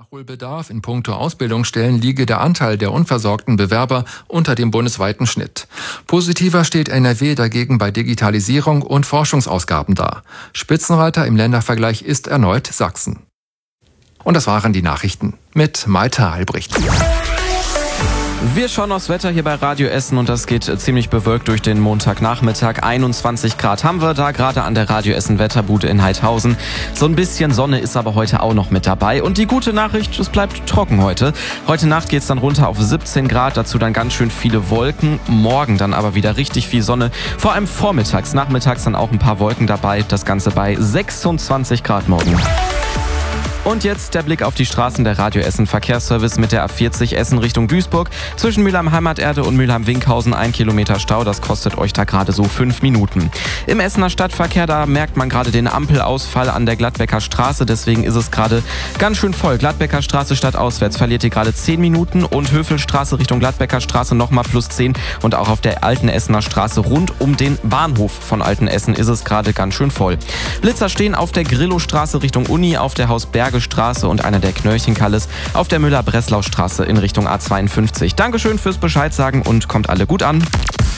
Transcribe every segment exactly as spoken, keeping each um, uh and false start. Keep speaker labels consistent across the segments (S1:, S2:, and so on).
S1: Nachholbedarf in puncto Ausbildungsstellen liege der Anteil der unversorgten Bewerber unter dem bundesweiten Schnitt. Positiver steht N R W dagegen bei Digitalisierung und Forschungsausgaben da. Spitzenreiter im Ländervergleich ist erneut Sachsen. Und das waren die Nachrichten mit Malte Albrecht.
S2: Wir schauen aufs Wetter hier bei Radio Essen und das geht ziemlich bewölkt durch den Montagnachmittag. einundzwanzig Grad haben wir da, gerade an der Radio Essen Wetterbude in Heidhausen. So ein bisschen Sonne ist aber heute auch noch mit dabei. Und die gute Nachricht, es bleibt trocken heute. Heute Nacht geht's dann runter auf siebzehn Grad, dazu dann ganz schön viele Wolken. Morgen dann aber wieder richtig viel Sonne, vor allem vormittags, nachmittags dann auch ein paar Wolken dabei. Das Ganze bei sechsundzwanzig Grad morgen. Und jetzt der Blick auf die Straßen der Radio Essen Verkehrsservice mit der A vierzig Essen Richtung Duisburg. Zwischen Mülheim Heimaterde und Mülheim Winkhausen ein Kilometer Stau, das kostet euch da gerade so fünf Minuten. Im Essener Stadtverkehr, da merkt man gerade den Ampelausfall an der Gladbecker Straße, deswegen ist es gerade ganz schön voll. Gladbecker Straße stadtauswärts verliert ihr gerade zehn Minuten und Höfelstraße Richtung Gladbecker Straße nochmal plus zehn und auch auf der Alten Essener Straße rund um den Bahnhof von Altenessen ist es gerade ganz schön voll. Blitzer stehen auf der Grillowstraße Richtung Uni, auf der Hausberge Straße und einer der Knöllchenkalles auf der Müller-Breslau-Straße in Richtung A zweiundfünfzig. Dankeschön fürs Bescheid sagen und kommt alle gut an.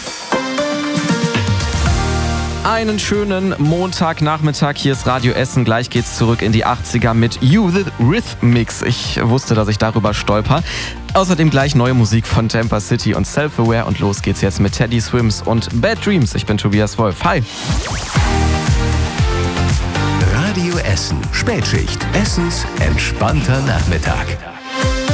S2: Einen schönen Montagnachmittag, hier ist Radio Essen. Gleich geht's zurück in die achtziger mit You The Rhythmix. Ich wusste, dass ich darüber stolper. Außerdem gleich neue Musik von Tampa City und Self-Aware und los geht's jetzt mit Teddy Swims und Bad Dreams. Ich bin Tobias Wolf. Hi!
S3: Radio Essen. Spätschicht. Essens entspannter Nachmittag.